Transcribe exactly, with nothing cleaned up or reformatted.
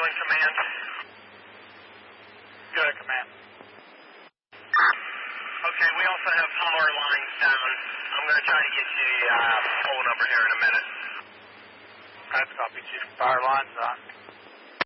in command. Good, command. Okay, we also have power lines down. I'm going to try to get you the uh, pole number here in a minute. That's copy, Chief. Power lines on.